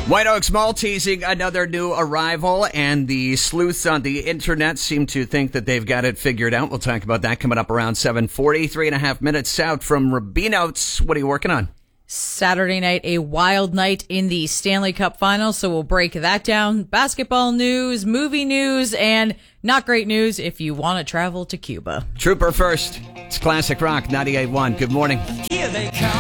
White Oaks Mall teasing another new arrival, and the sleuths on the internet seem to think that they've got it figured out. We'll talk about that coming up around 7:40. 3.5 minutes out from Rubino's. What are you working on? Saturday night, a wild night in the Stanley Cup Finals, so we'll break that down. Basketball news, movie news, and not great news if you want to travel to Cuba. Trooper first. It's Classic Rock 98.1. Good morning. Here they come.